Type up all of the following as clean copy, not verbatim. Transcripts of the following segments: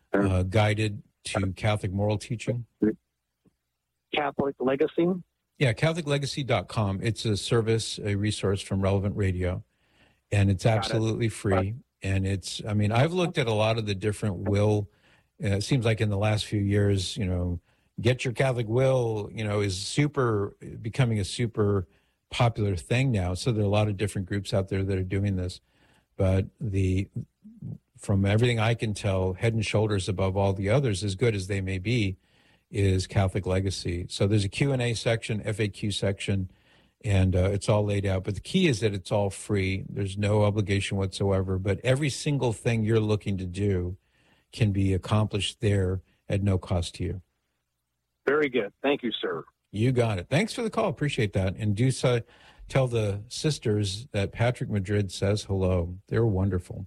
guided to Catholic moral teaching? Catholic Legacy? Yeah, CatholicLegacy.com. It's a service, a resource from Relevant Radio, and it's absolutely free. And it's, I mean, I've looked at a lot of the different will. It seems like in the last few years, get your Catholic will, is becoming a super popular thing now. So there are a lot of different groups out there that are doing this. But from everything I can tell, head and shoulders above all the others, as good as they may be, is Catholic Legacy. So there's a Q&A section, FAQ section, and it's all laid out. But the key is that it's all free. There's no obligation whatsoever. But every single thing you're looking to do can be accomplished there at no cost to you. Very good. Thank you, sir. You got it. Thanks for the call. Appreciate that. And do tell the sisters that Patrick Madrid says hello. They're wonderful.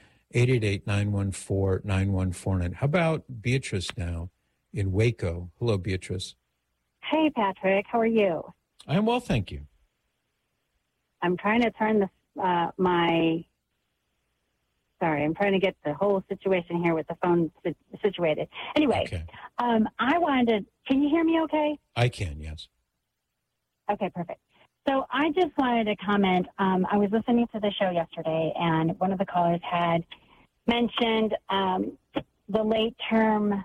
888-914-9149. How about Beatrice now in Waco? Hello, Beatrice. Hey, Patrick. How are you? I'm well, thank you. I'm trying to turn I'm trying to get the whole situation here with the phone situated. Anyway, okay. Can you hear me okay? I can, yes. Okay, perfect. So I just wanted to comment. I was listening to the show yesterday, and one of the callers had mentioned the late-term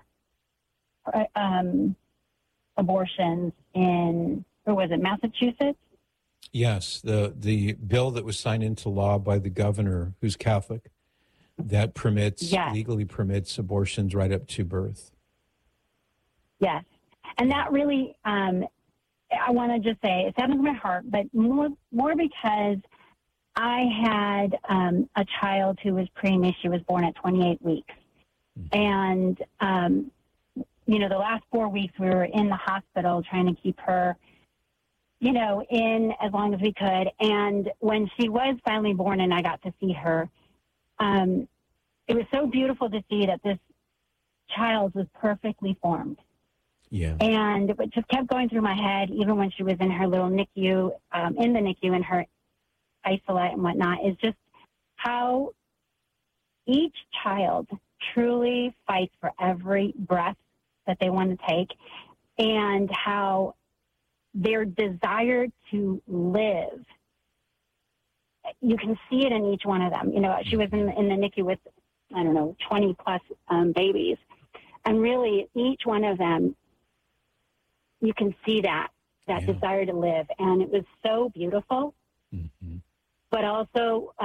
abortions in, where was it, Massachusetts? Yes, the bill that was signed into law by the governor, who's Catholic, that legally permits abortions right up to birth. Yes. And that really, I want to just say, it saddens my heart, but more because I had a child who was preemie. She was born at 28 weeks. Mm-hmm. And, the last 4 weeks we were in the hospital trying to keep her, in as long as we could. And when she was finally born and I got to see her, it was so beautiful to see that this child was perfectly formed. Yeah. And it just kept going through my head, even when she was in her little NICU, in the NICU, in her isolate and whatnot, is just how each child truly fights for every breath that they want to take, and how their desire to live, you can see it in each one of them. She was in the NICU with, 20 plus babies. And really, each one of them, you can see that desire to live. And it was so beautiful, mm-hmm. but also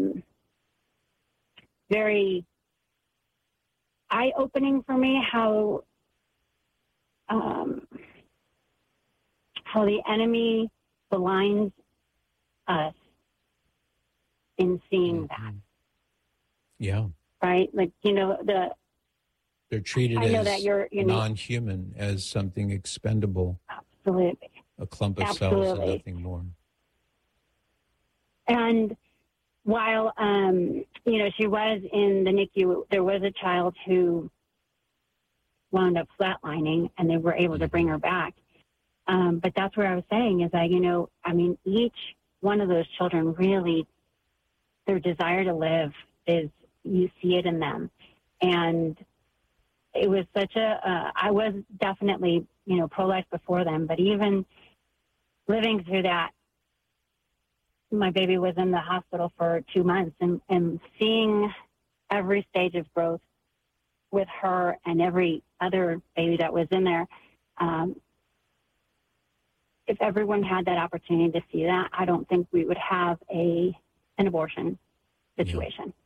very eye-opening for me how the enemy blinds us in seeing mm-hmm. that. Yeah. Right? They're treated as non-human, as something expendable. Absolutely. A clump of cells and nothing more. And while, she was in the NICU, there was a child who wound up flatlining, and they were able to bring her back. But that's where I was saying is that, each one of those children really, their desire to live is, you see it in them. And it was such I was definitely, pro-life before them, but even living through that, my baby was in the hospital for 2 months, and seeing every stage of growth with her and every other baby that was in there, if everyone had that opportunity to see that, I don't think we would have an abortion situation. Yeah.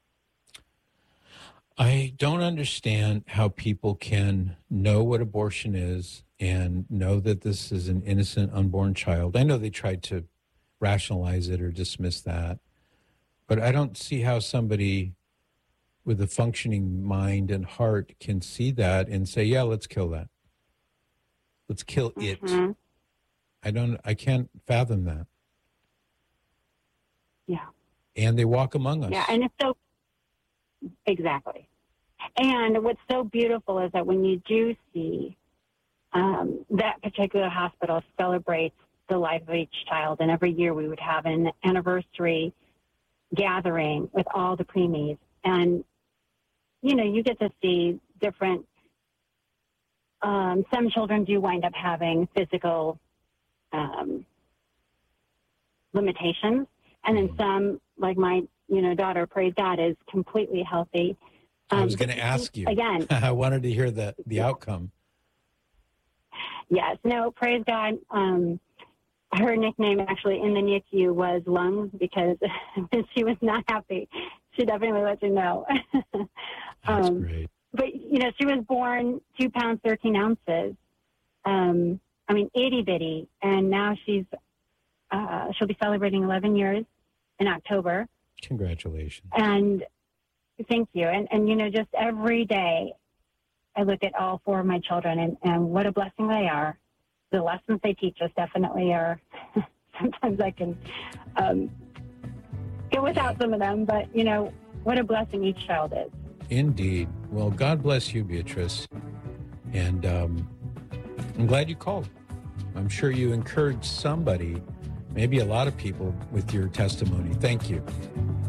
I don't understand how people can know what abortion is and know that this is an innocent unborn child. I know they tried to rationalize it or dismiss that, but I don't see how somebody with a functioning mind and heart can see that and say, yeah, let's kill that. Let's kill it. Mm-hmm. I can't fathom that. Yeah. And they walk among us. Yeah, and it's so, exactly. And what's so beautiful is that when you do see that particular hospital celebrates the life of each child, and every year we would have an anniversary gathering with all the preemies, and you get to see different, some children do wind up having physical limitations. And then some, like my, daughter, praise God, is completely healthy. I was going to ask you. Again. I wanted to hear the outcome. Yes. No, praise God. Her nickname actually in the NICU was Lungs because she was not happy. She definitely let you know. That's great. But, she was born 2 pounds, 13 ounces. Itty bitty. And now she'll be celebrating 11 years in October. Congratulations. And thank you. And just every day I look at all 4 of my children and what a blessing they are. The lessons they teach us definitely are, sometimes I can go without some of them, but, what a blessing each child is. Indeed. Well, God bless you, Beatrice. And I'm glad you called. I'm sure you encouraged somebody, maybe a lot of people, with your testimony. Thank you.